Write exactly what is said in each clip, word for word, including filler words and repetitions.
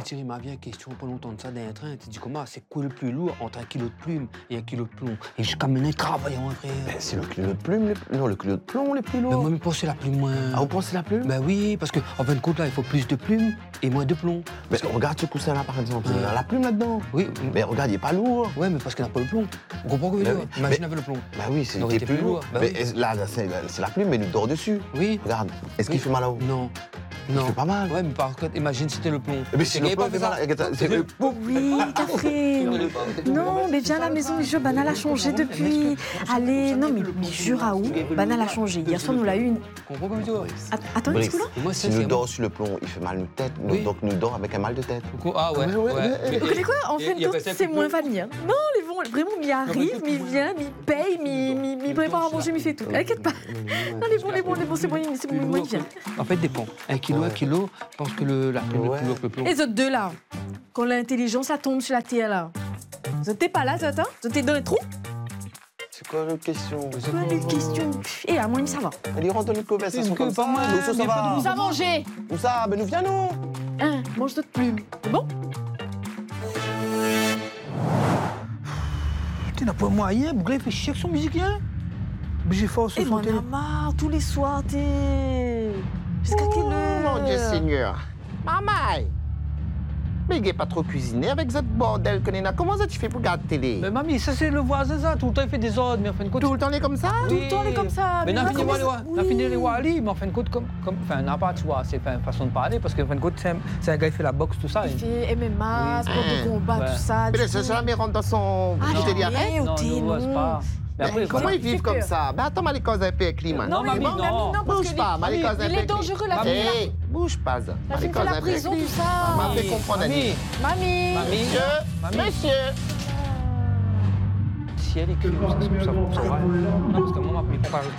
Thierry m'a vu une question pas longtemps de ça dans un train. Tu dis comment c'est quoi le plus lourd entre un kilo de plume et un kilo de plomb? Et jusqu'à maintenant, travaillant après. Ben, c'est le kilo de plume, les... non, le kilo de plomb les plus lourds. Ben, moi, je pense que c'est la plume moins. Ah, vous pensez la plume? Ben oui, parce qu'en fin de compte, là, il faut plus de plumes et moins de plomb. Mais que... regarde ce coussin-là, par exemple. Il y a Ouais. la plume là-dedans. Oui. Mais regarde, il n'est pas lourd. Ouais, mais parce qu'il n'a pas le plomb. On comprend que je veux Ben dire. oui. Imagine Mais- avec le plomb. Bah oui, c'est Il aurait il est été plus plus lourd. lourd. Bah mais oui. là, là, c'est c'est la plume, mais il dort dessus. Oui. Regarde, est-ce Oui. qu'il fait mal là-haut? Non. Il Non. fait pas mal. Ouais, mais par contre, imagine si c'était le plomb. Mais si Il le avait plomb pas fait fait ça. mal, regarde, c'est le Oui, Catherine. Non, mais viens à la maison, je Banal a changé depuis. Allez, non, mais, mais jure à où Banal a changé. Hier soir, nous l'a eu une. Comprends comme tu vois. Att- Attends, Brice, excuse-moi. Moi, si c'est nous c'est- dort sur le plomb, il fait mal nous tête, nous- Oui. donc nous dort avec un mal de tête. Ah ouais. Ouais, ouais, ouais. Mais- Vous connaissez quoi En et- fait, il y a pas ça c'est qui moins peut- vanille. hein. Non, les bons, vraiment, il arrive, il vient, il paye, il il prépare à manger, il fait tout. T'inquiète pas. Non, les bons, les bons, les bons, c'est bon, c'est bon, moi, il vient. En fait, dépend. Un kilo, un kilo, je pense que le, la plume Ouais. est plus lourd que le plomb. Et les autres deux là, quand l'intelligence, ça tombe sur la terre là. Vous n'êtes pas là, ça, hein Vous êtes dans les trous? C'est quoi l'autre question? C'est quoi les questions? Et à moi, ça va. Elle rentre dans une conversation C'est comme que pas ça. mal, Nous, ça, ça mais va. pas de Vous a mangé. Où ça? Ben nous viens nous. Un, mange d'autres plumes. C'est bon? Tu n'as pas moyen, Bouglé fait chier avec son musicien. Mais j'ai force Et sur m'en son télé. a marre, tous les soirs, t'es. Jusqu'à quelle heure? Oh, mon Dieu Seigneur. Maman. Mais il n'est pas trop cuisiné avec cette bordel que Nena. Comment ça tu fais pour regarder télé? Mais mamie, ça c'est le voisin, ça. Tout le temps il fait des ordres, mais en fin de compte. Tout le temps, il est comme ça? Tout le temps, on est comme ça. Mais n'a moi, fini comment les ça- wa- n'a Oui. fini les wali, mais en fin de compte, comme. comme enfin, n'a pas, tu vois, c'est une façon de parler, parce qu'en fin de compte, c'est un, c'est un gars qui fait la boxe, tout ça. Il et- fait M M A, Oui. sport de combat, Ouais. tout ça. Mais du là, ça coup- jamais rentre dans son Ah, bouteille jamais. arrête. au Non, thé, non, c'est non. pas. Mais après, Comment ils il fait vivent comme peur. ça? Ben attends, les causes un peu avec climat. Non, mamie, non, non. mamie, non, parce Bouge que pas, les- ma les causes un peu il est avec dangereux, la climat. fille. Hé, bouge pas. La Ma fille les fait causes la un peu avec prison, climat. tout ça. M'a fait comprendre, Mamie, Annie. Mamie. Mamie. Monsieur, Mamie. monsieur. Si elle écrit, ça, ça, ça va. Non, parce que moi, ma pas parler.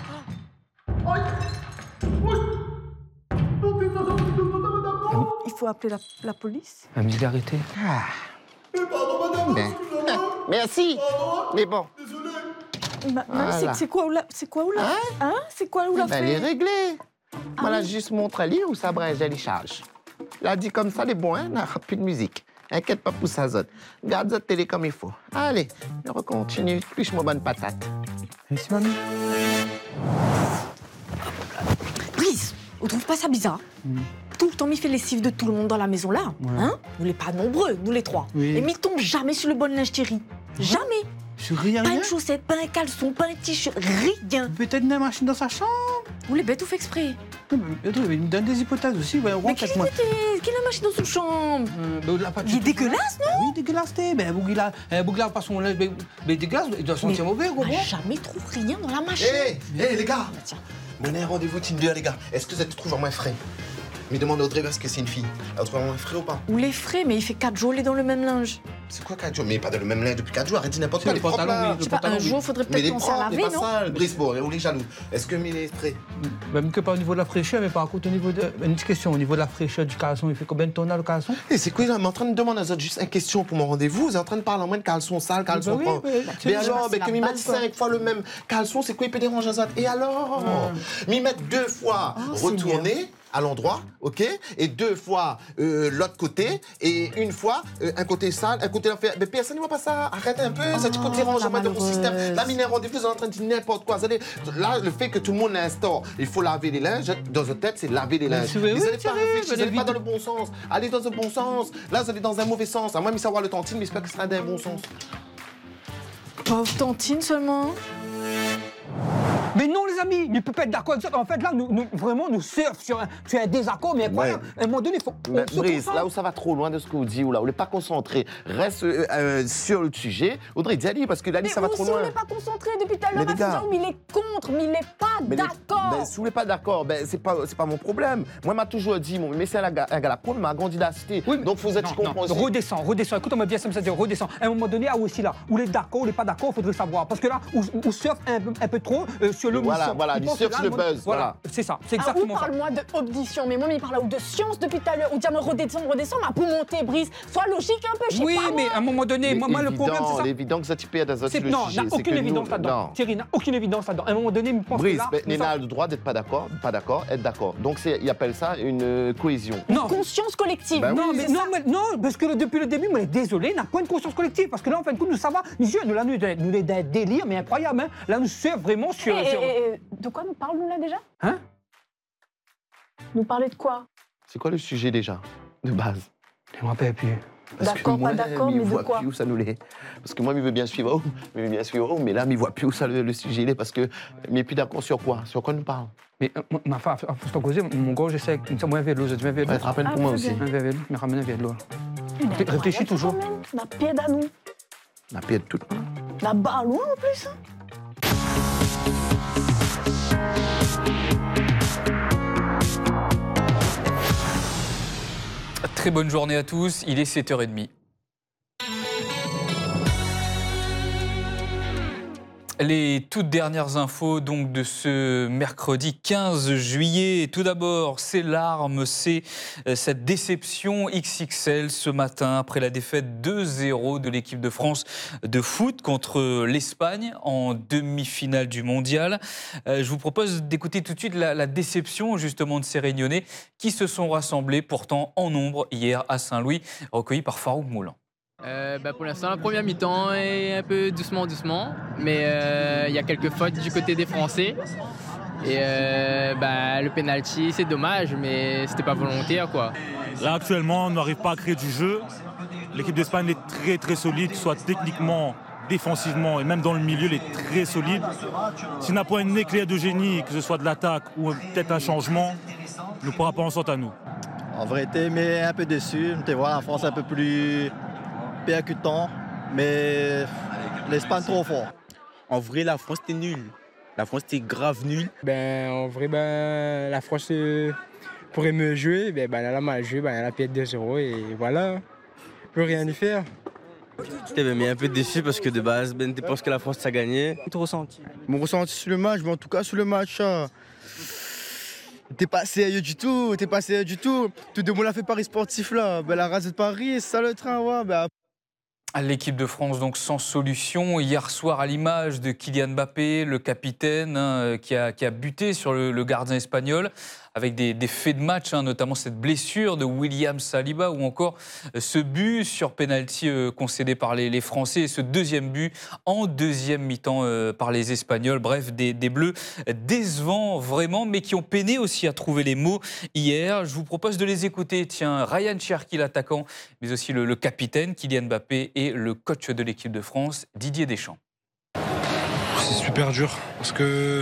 Il faut appeler la, la police. Elle me dit d'arrêter. Ben, merci. Mais bon, Ma- Mamie, Voilà. c'est- c'est quoi où la, c'est quoi où la, hein? C'est quoi où la ben, elle est fait? réglée. Ah Moi, là, oui. juste montre à lui où ça brèche, elle y charge. Là, dit comme ça, les bons, hein, n'a plus de musique. Inquiète pas pour ça, Zot. Garde Zot télé comme il faut. Allez, on recontinue. Plus-moi bonne patate. Merci, mamie. Brice, on trouve pas ça bizarre? Tout le temps, il fait lessive de tout le monde dans la maison là. Ouais. Hein? Nous les pas nombreux, nous les trois. Oui. Et il tombe jamais sur le bon linge Thierry. Jamais. Je rien, Pas rien. une chaussette, pas un caleçon, pas un t-shirt, rien. Peut-être une machine dans sa chambre. Vous les bêtes, tout fait exprès. Non, mais attends, il me donne des hypothèses aussi. Voyons, Mais rentre qui avec moi. est qui a la machine dans son chambre? Euh, ben, là, pas du Il est tout. dégueulasse, non? Ben oui, dégueulasse, t'es. Ben, Bougla, euh, Bougla, pas son linge. Ben, ben, dégueulasse, il doit sentir mauvais, gros. On jamais trouve rien dans la machine. Hé, hé, les gars. Bah, tiens. Menez un rendez-vous Tinder, les gars. Est-ce que vous êtes trouvé à moins frais? Mais demande à Audrey parce que c'est une fille. Elle trouve à moins frais ou pas? Ou les frais, mais il fait quatre jours, il est dans le même linge. C'est quoi quatre jours? Mais pas dans le même linge depuis quatre jours. Arrêtez n'importe C'est quoi. le Les propres, pantalon, là. oui, Je sais pas, un jour, faudrait Mais peut-être les commencer à propres, mais laver, pas non? sales. Brice, bon, on est jaloux. Est-ce que Mille est frais? Même que pas au niveau de la fraîcheur, mais par contre, au niveau de. Une petite question, au niveau de la fraîcheur du caleçon, il fait combien de tonnes le caleçon? Et c'est quoi, là? Je suis en train de demander à vous autres juste une question pour mon rendez-vous. Vous êtes en train de parler en moins de caleçon sale, caleçon Bah oui, propre. oui, bah, tu Mais sais, alors, c'est ben, la que m'y base, mettre quoi. cinq fois le même caleçon, c'est quoi, il peut déranger aux autres? Et alors? M'y mettre deux fois Oh, retourner à l'endroit, ok? Et deux fois euh, l'autre côté, et une fois euh, un côté sale, un côté l'enfer. Mais personne ne voit pas ça. Arrête un peu, ça te Oh, dérange la de mon malheureuse. système. Là, mine rendez-vous, vous êtes en train de dire n'importe quoi. Vous allez- Là, le fait que tout le monde l'instaure, il faut laver les linges. Dans votre tête, c'est laver les linges. c'est- oui, Vous n'allez pas Thierry, réfléchir, vous mais n'allez pas vite. dans le bon sens. Allez dans le bon sens. Là, vous allez dans un mauvais sens. À moi, mais savoir le tantine, mais j'espère que ce sera dans un bon sens. Pauvre Tantine seulement. Mais non, les amis, il peut pas être d'accord avec ça. En fait, là, nous, nous- vraiment, nous surfons sur un, sur un désaccord, mais incroyable. À un moment donné, il faut. on Mais se Brice, concentre. là où ça va trop loin de ce que vous dites, ou là où vous n'êtes pas concentré, reste euh, euh, sur le sujet. Audrey, dis Ali, parce que là, Mais ça va vous trop aussi, on loin. n'est pas concentré depuis tout à Mais l'heure. les gars- Mais il est contre, mais il n'est pas Mais les- d'accord. Ben, si vous n'êtes pas d'accord, ben, c'est pas, c'est pas mon problème. Moi, m'a toujours dit, mon mais c'est un gars, un gars la pro, mais m'a grandi dans la cité. Oui, mais- Donc, vous êtes non, compréhensible. non, redescends, redescends. Écoute-moi bien, ça me dit redescends. À un moment donné, ah aussi là, où on est d'accord, on n'est pas d'accord, il faudrait savoir. Parce que là, on, on surfe un, peu- un peu trop euh, sur sur l'émotion. Voilà, voilà, Ils il pensent surfe que le là, buzz, Voilà, voilà. c'est ça, c'est Ah, ou exactement ça. parle-moi d'audition, mais moi, il parle de science depuis tout à l'heure. Ou dire me redescendre, redescendre, mais pour monter, Brice. Sois logique un peu, je sais Oui, pas. mais à un moment donné, moi, moi, le problème, c'est ça. L'évident que ça type à C'est- Non, il n'y a aucune évidence là-dedans. Thierry n'a aucune évidence là-dedans. À un moment donné, il pense que Brice, là... mais nous Néna a sommes- le droit d'être pas d'accord, pas d'accord, être d'accord. Donc c'est- il appelle ça une euh, cohésion. Non, Conscience collective. Ben oui, non, mais, c'est non, ça. mais- non, parce que depuis le début, moi, désolé, n'a pas une conscience collective. Parce que là, en fin de compte, nous, ça va. Monsieur, nous, là, nous, nous, des des délires, mais incroyable. Hein. Là, nous sommes vraiment sur. Et- sur- et- et- de quoi nous parlons là déjà? Hein? Nous parler de quoi? C'est quoi le sujet déjà, de base? Je me rappelle plus. Parce que D'accord, moi, pas d'accord, il mais de voit quoi? plus où ça nous l'est. Parce que moi, il veut bien suivre, oh, il veut bien suivre, oh, mais là, il voit plus où ça le, le sujet il est. Parce que, mais plus d'accord sur quoi? Sur quoi nous parle? Mais, euh, moi, ma femme, faut se causer, mon gars, j'essaie. Ça, moi, un verre de l'eau, je dis un verre de Ouais, l'eau. te rappelle Ah, pour moi très aussi. bien. Un verre de l'eau, mais ramène un verre de l'eau. Mais Ré- réfléchis arrête toujours. quand même, La pied à nous. La paix de tout. La barre loin en plus. hein. Très bonne journée à tous, il est sept heures trente. Les toutes dernières infos donc de ce mercredi quinze juillet. Tout d'abord, ces larmes, c'est euh, cette déception X X L ce matin après la défaite deux zéro de l'équipe de France de foot contre l'Espagne en demi-finale du mondial. Euh, je vous propose d'écouter tout de suite la, la déception justement de ces Réunionnais qui se sont rassemblés pourtant en nombre hier à Saint-Louis, recueillis par Farouk Moulin. Euh, bah pour l'instant, la première mi-temps est un peu doucement, doucement, mais euh, il y a quelques fautes du côté des Français. Et euh, bah, le penalty, c'est dommage, mais c'était pas volontaire, quoi. Là, actuellement, on n'arrive pas à créer du jeu. L'équipe d'Espagne est très, très solide, soit techniquement, défensivement et même dans le milieu, elle est très solide. S'il n'a pas un éclair de génie, que ce soit de l'attaque ou peut-être un changement, ne pourra pas en sortir à nous. En vérité, mais un peu déçu. Tu vois la France un peu plus percutant, mais l'Espagne trop fort. En vrai, la France était nulle. La France était grave nulle. Ben, en vrai, ben, la France euh, pourrait mieux jouer. Ben, ben, elle a mal joué, ben, elle a perdu deux zéro et voilà. Plus rien y faire. J'étais mais un peu déçu parce que de base, ben, tu penses que la France a gagné. Ton ressenti? Mon ressenti sur le match, mais en tout cas sur le match, euh, t'es pas sérieux du tout, t'es pas sérieux du tout. Tout le monde a fait Paris sportif là, ben, la race de Paris, c'est ça le train, ouais. Ben, L'équipe de France donc sans solution hier soir à l'image de Kylian Mbappé, le capitaine hein, qui, a, qui a buté sur le, le gardien espagnol avec des, des faits de match, hein, notamment cette blessure de William Saliba ou encore ce but sur pénalty euh, concédé par les, les Français et ce deuxième but en deuxième mi-temps euh, par les Espagnols. Bref, des, des Bleus décevants vraiment, mais qui ont peiné aussi à trouver les mots hier. Je vous propose de les écouter. Tiens, Ryan Cherki, l'attaquant, mais aussi le, le capitaine Kylian Mbappé et le coach de l'équipe de France, Didier Deschamps. C'est super dur parce que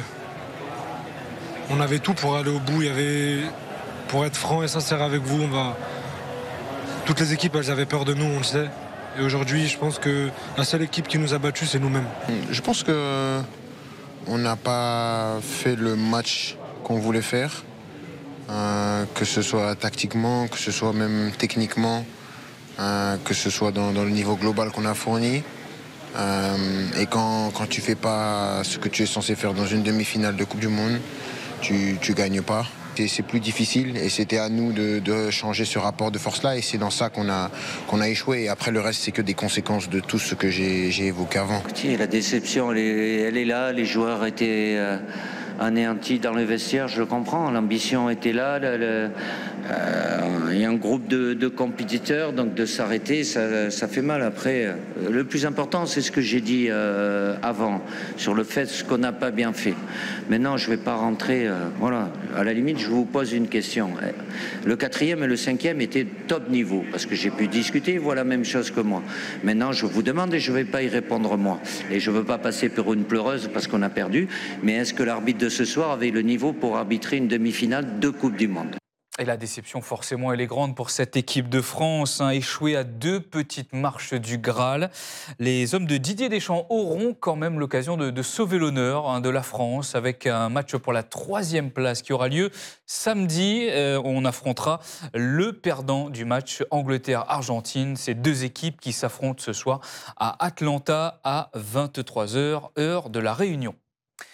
on avait tout pour aller au bout. Il y avait, pour être franc et sincère avec vous, on va. Toutes les équipes, elles avaient peur de nous, on le sait. Et aujourd'hui, je pense que la seule équipe qui nous a battus, c'est nous-mêmes. Je pense que on n'a pas fait le match qu'on voulait faire, euh, que ce soit tactiquement, que ce soit même techniquement, euh, que ce soit dans, dans le niveau global qu'on a fourni. Euh, et quand, quand tu fais pas ce que tu es censé faire dans une demi-finale de Coupe du Monde, tu tu gagnes pas. Et c'est plus difficile et c'était à nous de, de changer ce rapport de force-là et c'est dans ça qu'on a, qu'on a échoué. Et après, le reste, c'est que des conséquences de tout ce que j'ai j'ai évoqué avant. La déception, elle est, elle est là. Les joueurs étaient euh, anéantis dans le vestiaire, je le comprends. L'ambition était là. Le, le, euh, il y a un groupe de, de compétiteurs, donc de s'arrêter, ça, ça fait mal. Après, euh, le plus important, c'est ce que j'ai dit euh, avant, sur le fait ce qu'on n'a pas bien fait. Maintenant, je ne vais pas rentrer... Euh, voilà, à la limite, je vous pose une question. Le quatrième et le cinquième étaient top niveau, parce que j'ai pu discuter, ils voient la même chose que moi. Maintenant, je vous demande et je ne vais pas y répondre moi. Et je ne veux pas passer pour une pleureuse parce qu'on a perdu, mais est-ce que l'arbitre de ce soir avait le niveau pour arbitrer une demi-finale de Coupe du Monde ? Et la déception, forcément, elle est grande pour cette équipe de France, hein, échouée à deux petites marches du Graal. Les hommes de Didier Deschamps auront quand même l'occasion de, de sauver l'honneur hein, de la France avec un match pour la troisième place qui aura lieu samedi. Euh, on affrontera le perdant du match Angleterre-Argentine. Ces deux équipes qui s'affrontent ce soir à Atlanta à vingt-trois heures, heure de la Réunion.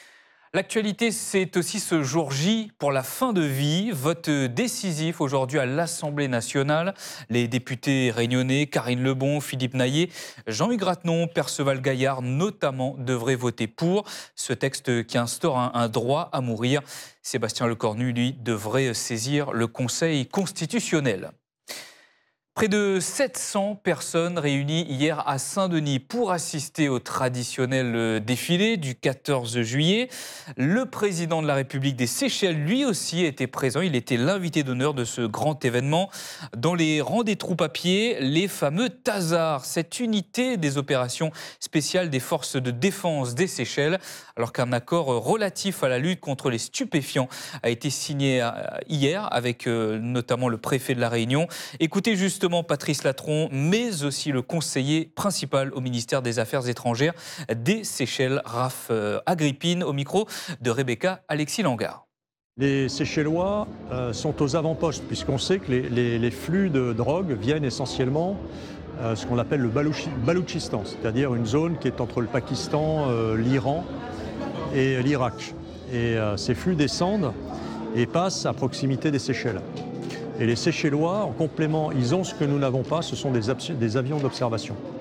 L'actualité, c'est aussi ce jour J pour la fin de vie. Vote décisif aujourd'hui à l'Assemblée nationale. Les députés réunionnais, Karine Lebon, Philippe Naillet, Jean-Hugues Rattenon, Perceval Gaillard notamment devraient voter pour ce texte qui instaure un, un droit à mourir. Sébastien Lecornu, lui, devrait saisir le Conseil constitutionnel. Près de sept cents personnes réunies hier à Saint-Denis pour assister au traditionnel défilé du quatorze juillet. Le président de la République des Seychelles, lui aussi, était présent. Il était l'invité d'honneur de ce grand événement. Dans les rangs des troupes à pied, les fameux Tazars, cette unité des opérations spéciales des forces de défense des Seychelles, alors qu'un accord relatif à la lutte contre les stupéfiants a été signé hier avec notamment le préfet de la Réunion. Écoutez justement Patrice Latron, mais aussi le conseiller principal au ministère des Affaires étrangères des Seychelles, Raph Agrippine, au micro de Rebecca Alexis-Langard. Les Seychellois euh, sont aux avant-postes, puisqu'on sait que les, les, les flux de drogue viennent essentiellement euh, ce qu'on appelle le Baloutchistan, c'est-à-dire une zone qui est entre le Pakistan, euh, l'Iran et l'Irak. Et euh, ces flux descendent et passent à proximité des Seychelles. Et les Seychellois, en complément, ils ont ce que nous n'avons pas, ce sont des, des avions d'observation.